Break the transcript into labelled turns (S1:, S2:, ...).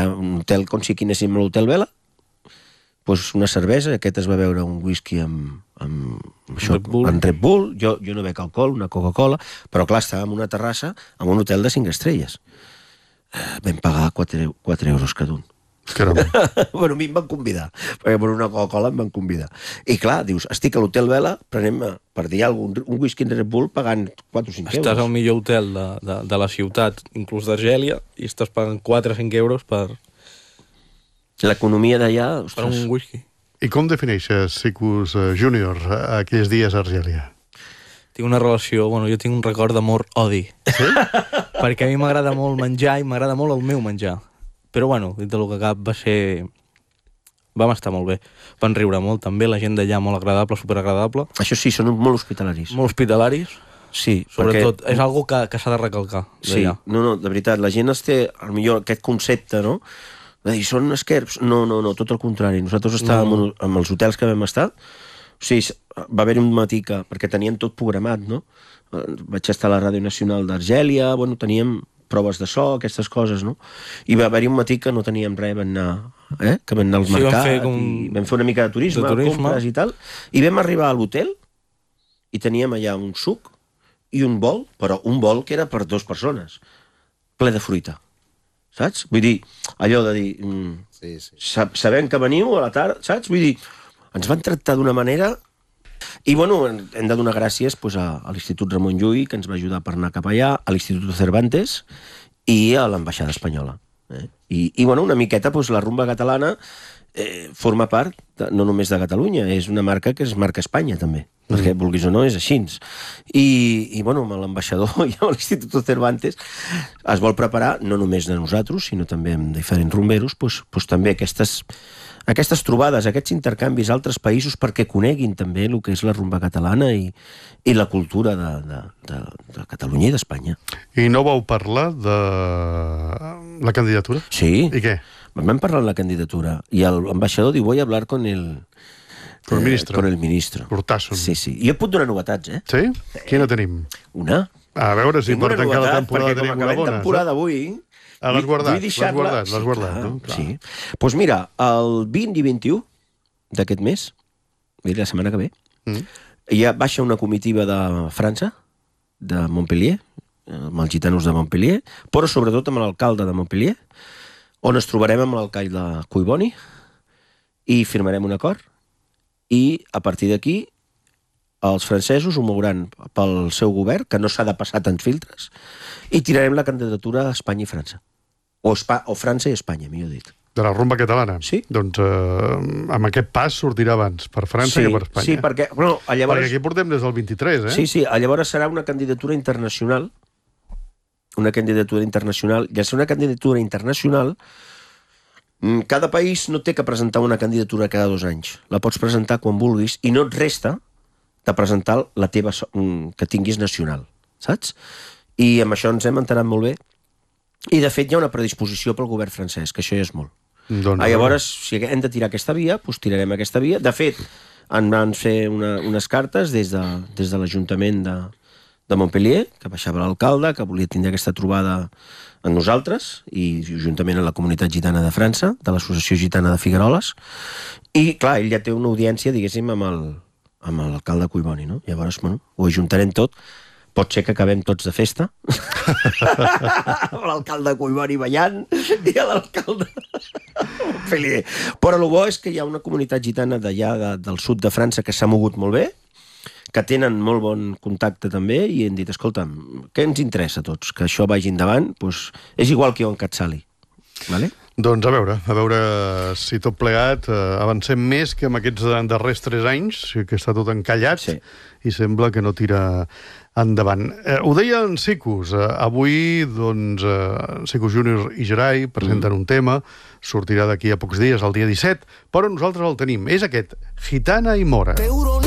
S1: un hotel com si anéssim a l'Hotel Vela, doncs una cervesa, aquest es va beure un whisky amb Red Bull, jo no bec alcohol, una Coca-Cola, però clar, estàvem en una terrassa amb un hotel de 5 estrelles. Vam pagar 4 euros cada un. Bueno, a mi em van convidar, perquè per una Coca-Cola em van convidar. I clar, dius, estic a l'Hotel Vela, prenem, per dir alguna cosa, un whisky en Red Bull pagant 4 o 5 euros.
S2: Estàs al millor hotel de la ciutat, inclús d'Argèlia, i estàs pagant 4 o 5 euros per...
S1: L'economia d'allà...
S2: Per un whisky.
S3: I com defineixes Sicus Júnior aquells dies a Argèlia?
S2: Tinc una relació... Bueno, jo tinc un record d'amor-odi. Sí? Perquè a mi m'agrada molt menjar i m'agrada molt el meu menjar. Però bueno, dit del que cap va ser... Vam estar molt bé. Van riure molt també, la gent d'allà molt agradable, superagradable.
S1: Això sí, són molt hospitalaris.
S2: Molt hospitalaris.
S1: Sí,
S2: sobretot, és algo que s'ha de recalcar.
S1: Sí, no, de veritat, la gent té, potser aquest concepte, no?, de dir, són esquerps? No, tot el contrari. Nosaltres estàvem amb els hotels que vam estar, o sigui, va haver-hi un matí que, perquè tenien tot programat, no? Vaig estar a la Ràdio Nacional d'Argèlia, bueno, teníem proves de so, aquestes coses, no? I va haver-hi un matí que no teníem res, vam anar al mercat, i vam fer una mica de turisme, compres i tal, i vam arribar a l'hotel i teníem allà un suc i un bol, però un bol que era per 2 persones, ple de fruita, saps? Vull dir, allò de dir, sabem que veniu a la tarda, saps? Vull dir, ens van tractar d'una manera... I, bueno, hem de donar gràcies a l'Institut Ramon Llull, que ens va ajudar per anar cap allà, a l'Institut Cervantes i a l'Ambaixada Espanyola. I, bueno, una miqueta, la rumba catalana forma part, no només de Catalunya, és una marca que és marca Espanya, també, perquè, vulguis o no, és així. I, bueno, amb l'ambaixador i amb l'Institut Cervantes es vol preparar, no només de nosaltres, sinó també amb diferents rumberos, també aquestes trobades, aquests intercanvis a altres països perquè coneguin també el que és la rumba catalana i la cultura de Catalunya i d'Espanya.
S3: I no vau parlar de la candidatura?
S1: Sí.
S3: I què?
S1: Vam parlar de la candidatura i l'ambaixador diu, voy a hablar con el ministro.
S3: Cortasson.
S1: Sí. Jo et puc donar novetats, eh?
S3: Sí? Quina tenim?
S1: Una.
S3: A veure si per tancar la temporada tenim una bona.
S1: Perquè com acabem temporada avui...
S3: L'has guardat, no?
S1: Sí. Doncs mira, el 20 i 21 d'aquest mes, la setmana que ve, ja baixa una comitiva de França, de Montpellier, amb els gitanos de Montpellier, però sobretot amb l'alcalde de Montpellier, on ens trobarem amb l'alcalde Collboni i firmarem un acord i a partir d'aquí els francesos ho mouran pel seu govern, que no s'ha de passar tants filtres, i tirarem la candidatura a Espanya i França. O França i Espanya, millor dit.
S3: De la rumba catalana?
S1: Sí.
S3: Doncs amb aquest pas sortirà abans, per França que per Espanya.
S1: Sí, perquè
S3: aquí portem des del 23, eh?
S1: Sí, llavors serà una candidatura internacional, i al ser una candidatura internacional, cada país no té que presentar una candidatura cada 2 anys. La pots presentar quan vulguis i no et resta de presentar la teva que tinguis nacional, saps? I amb això ens hem enterat molt bé. I, de fet, hi ha una predisposició pel govern francès, que això ja és molt. Llavors, si hem de tirar aquesta via, doncs tirarem aquesta via. De fet, en van fer unes cartes des de l'Ajuntament de Montpellier, que baixava l'alcalde, que volia tindre aquesta trobada amb nosaltres, i juntament amb la comunitat gitana de França, de l'Associació Gitana de Figueroles. I, clar, ell ja té una audiència, diguéssim, amb l'alcalde Collboni, no? Llavors, bueno, ho ajuntarem tot. Pot ser que acabem tots de festa, amb l'alcalde Collboni ballant i l'alcalde Montpellier. Però el bo és que hi ha una comunitat gitana d'allà, del sud de França, que s'ha mogut molt bé, que tenen molt bon contacte també, i hem dit, escolta'm, què ens interessa a tots? Que això vagi endavant, doncs és igual que jo en Catsali. Vale?
S3: Doncs a veure si tot plegat avancem més que amb aquests darrers 3 anys, que està tot encallat, i sembla que no tira endavant. Ho deia en Sicus, avui doncs Sicus Júnior i Gerai presenten un tema, sortirà d'aquí a pocs dies, el dia 17, però nosaltres el tenim, és aquest, Gitana i Mora.